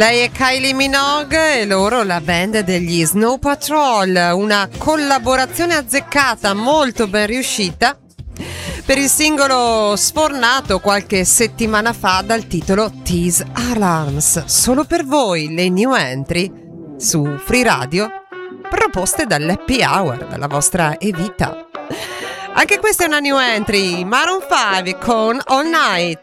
Lei è Kylie Minogue e loro la band degli Snow Patrol, una collaborazione azzeccata molto ben riuscita per il singolo sfornato qualche settimana fa dal titolo These Alarms, solo per voi le new entry su Free Radio proposte dall'Happy Hour, dalla vostra Evita. Anche questa è una new entry, Maroon 5 con All Night.